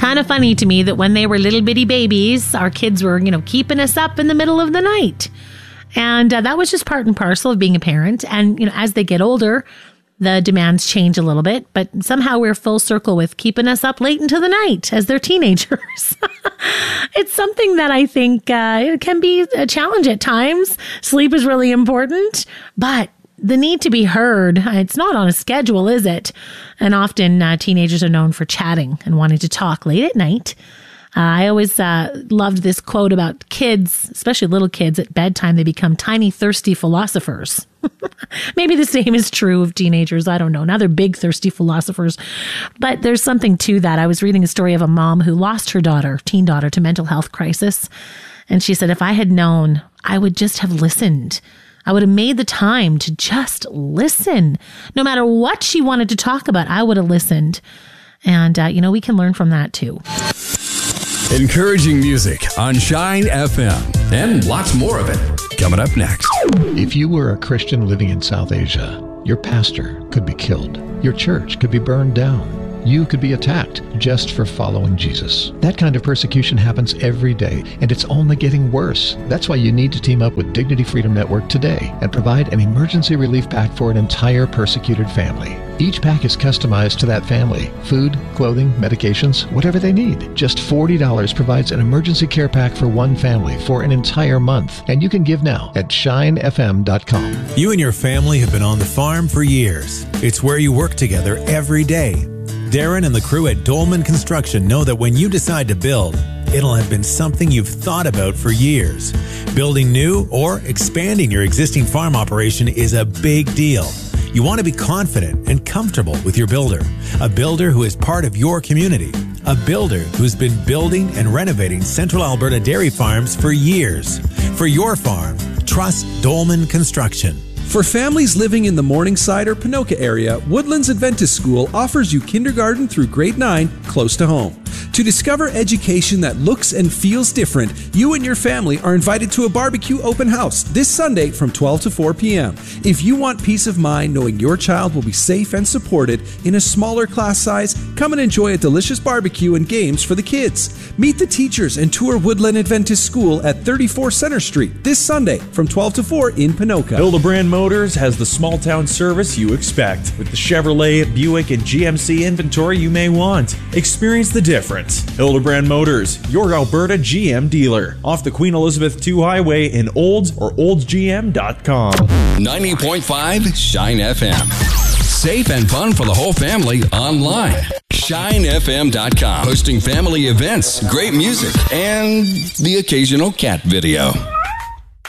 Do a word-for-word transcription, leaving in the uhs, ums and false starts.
kind of funny to me that when they were little bitty babies, our kids were, you know, keeping us up in the middle of the night. And uh, that was just part and parcel of being a parent. And, you know, as they get older, the demands change a little bit, but somehow we're full circle with keeping us up late into the night as they're teenagers. It's something that I think uh, it can be a challenge at times. Sleep is really important, but the need to be heard, it's not on a schedule, is it? And often uh, teenagers are known for chatting and wanting to talk late at night. Uh, I always uh, loved this quote about kids, especially little kids at bedtime. They become tiny, thirsty philosophers. Maybe the same is true of teenagers. I don't know. Now they're big, thirsty philosophers. But there's something to that. I was reading a story of a mom who lost her daughter, teen daughter, to mental health crisis. And she said, if I had known, I would just have listened. I would have made the time to just listen. No matter what she wanted to talk about, I would have listened. And, uh, you know, we can learn from that too. Encouraging music on Shine F M, and lots more of it coming up next. If you were a Christian living in South Asia, your pastor could be killed. Your church could be burned down. You could be attacked just for following Jesus. That kind of persecution happens every day, and it's only getting worse. That's why you need to team up with Dignity Freedom Network today and provide an emergency relief pack for an entire persecuted family. Each pack is customized to that family. Food, clothing, medications, whatever they need. Just forty dollars provides an emergency care pack for one family for an entire month. And you can give now at shine f m dot com. You and your family have been on the farm for years. It's where you work together every day. Darren and the crew at Dolman Construction know that when you decide to build, it'll have been something you've thought about for years. Building new or expanding your existing farm operation is a big deal. You want to be confident and comfortable with your builder. A builder who is part of your community. A builder who's been building and renovating Central Alberta dairy farms for years. For your farm, trust Dolman Construction. For families living in the Morningside or Ponoka area, Woodlands Adventist School offers you kindergarten through grade nine close to home. To discover education that looks and feels different, you and your family are invited to a barbecue open house this Sunday from twelve to four p.m. If you want peace of mind knowing your child will be safe and supported in a smaller class size, come and enjoy a delicious barbecue and games for the kids. Meet the teachers and tour Woodland Adventist School at thirty-four Center Street this Sunday from twelve to four in Ponoka. Hildebrand Motors has the small town service you expect with the Chevrolet, Buick, and G M C inventory you may want. Experience the difference. Hildebrand Motors, your Alberta G M dealer. Off the Queen Elizabeth two Highway in Olds or olds g m dot com. ninety point five Shine F M. Safe and fun for the whole family online. shine f m dot com. Hosting family events, great music, and the occasional cat video.